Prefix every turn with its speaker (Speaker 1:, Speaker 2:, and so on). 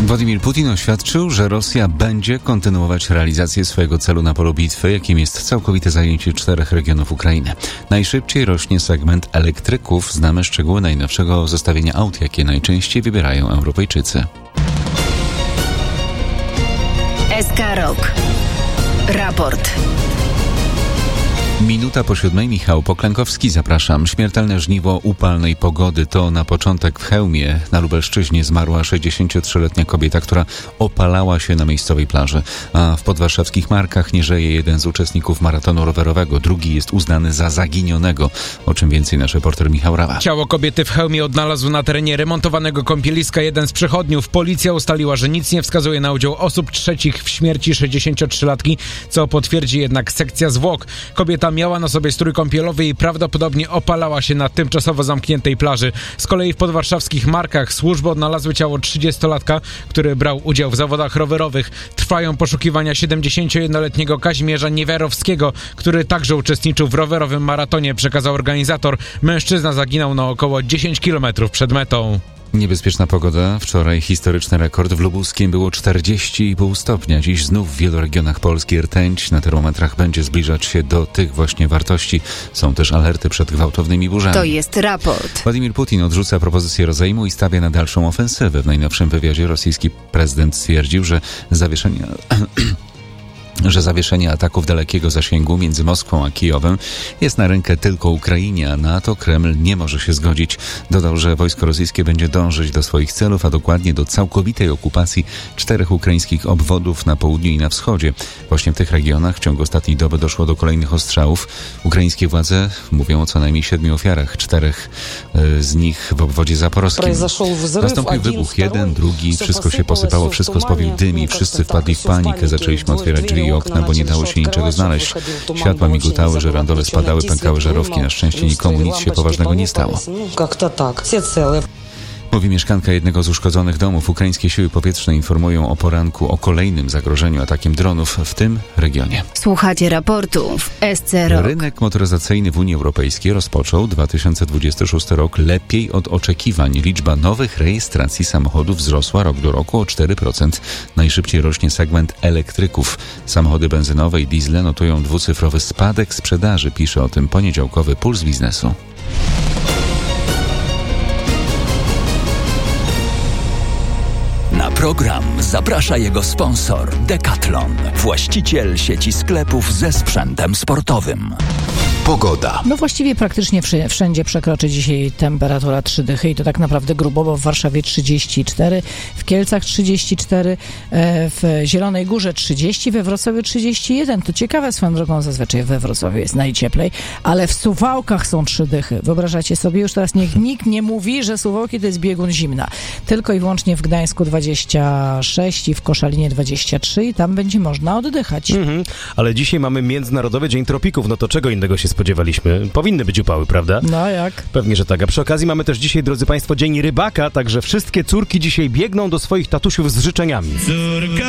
Speaker 1: Władimir Putin oświadczył, że Rosja będzie kontynuować realizację swojego celu na polu bitwy, jakim jest całkowite zajęcie 4 regionów Ukrainy. Najszybciej rośnie segment elektryków. Znamy szczegóły najnowszego zestawienia aut, jakie najczęściej wybierają Europejczycy.
Speaker 2: SK Rok. Raport.
Speaker 1: Minuta po 7. Michał Poklękowski, zapraszam. Śmiertelne żniwo upalnej pogody to na początek w Chełmie na Lubelszczyźnie zmarła 63-letnia kobieta, która opalała się na miejscowej plaży. A w podwarszawskich Markach nie żyje jeden z uczestników maratonu rowerowego. Drugi jest uznany za zaginionego. O czym więcej nasz reporter Michał Rawa.
Speaker 3: Ciało kobiety w Chełmie odnalazł na terenie remontowanego kąpieliska jeden z przechodniów. Policja ustaliła, że nic nie wskazuje na udział osób trzecich w śmierci 63-latki, co potwierdzi jednak sekcja zwłok. Kobieta miała na sobie strój kąpielowy i prawdopodobnie opalała się na tymczasowo zamkniętej plaży. Z kolei w podwarszawskich Markach służby odnalazły ciało 30-latka, który brał udział w zawodach rowerowych. Trwają poszukiwania 71-letniego Kazimierza Niewiarowskiego, który także uczestniczył w rowerowym maratonie, przekazał organizator. Mężczyzna zaginął na około 10 km przed metą.
Speaker 1: Niebezpieczna pogoda. Wczoraj historyczny rekord w Lubuskiem było 40,5 stopnia. Dziś znów w wielu regionach Polski rtęć na termometrach będzie zbliżać się do tych właśnie wartości. Są też alerty przed gwałtownymi burzami.
Speaker 2: To jest raport.
Speaker 1: Władimir Putin odrzuca propozycję rozejmu i stawia na dalszą ofensywę. W najnowszym wywiadzie rosyjski prezydent stwierdził, że zawieszenie ataków dalekiego zasięgu między Moskwą a Kijowem jest na rękę tylko Ukrainie, a na to Kreml nie może się zgodzić. Dodał, że wojsko rosyjskie będzie dążyć do swoich celów, a dokładnie do całkowitej okupacji 4 ukraińskich obwodów na południu i na wschodzie. Właśnie w tych regionach w ciągu ostatniej doby doszło do kolejnych ostrzałów. Ukraińskie władze mówią o co najmniej 7 ofiarach, 4 z nich w obwodzie zaporowskim. Nastąpił wybuch, jeden, drugi, wszystko się posypało, wszystko spowił dym i wszyscy wpadli w panikę. Zaczęliśmy otwierać drzwi i okna, bo nie dało się niczego znaleźć. Światła migotały, żyrandole spadały, pękały żarówki. Na szczęście nikomu nic się poważnego nie stało. Mówi mieszkanka jednego z uszkodzonych domów. Ukraińskie siły powietrzne informują o poranku o kolejnym zagrożeniu atakiem dronów w tym regionie.
Speaker 2: Słuchacie raportu w SC Rok.
Speaker 1: Rynek motoryzacyjny w Unii Europejskiej rozpoczął 2026 rok lepiej od oczekiwań. Liczba nowych rejestracji samochodów wzrosła rok do roku o 4%. Najszybciej rośnie segment elektryków. Samochody benzynowe i diesle notują dwucyfrowy spadek sprzedaży, pisze o tym poniedziałkowy Puls Biznesu.
Speaker 4: Na program zaprasza jego sponsor Decathlon, właściciel sieci sklepów ze sprzętem sportowym. Pogoda.
Speaker 5: No właściwie praktycznie wszędzie przekroczy dzisiaj temperatura 3 dychy i to tak naprawdę grubo, bo w Warszawie 34, w Kielcach 34, w Zielonej Górze 30, we Wrocławiu 31. To ciekawe swoją drogą, zazwyczaj we Wrocławiu jest najcieplej, ale w Suwałkach są 3 dychy. Wyobrażacie sobie? Już teraz nikt nie mówi, że Suwałki to jest biegun zimna. Tylko i wyłącznie w Gdańsku 26 i w Koszalinie 23 i tam będzie można oddychać.
Speaker 6: Ale dzisiaj mamy Międzynarodowy Dzień Tropików, no to czego innego się spodziewaliśmy? Powinny być upały, prawda?
Speaker 5: No jak?
Speaker 6: Pewnie, że tak. A przy okazji mamy też dzisiaj, drodzy Państwo, Dzień Rybaka, także wszystkie córki dzisiaj biegną do swoich tatusiów z życzeniami.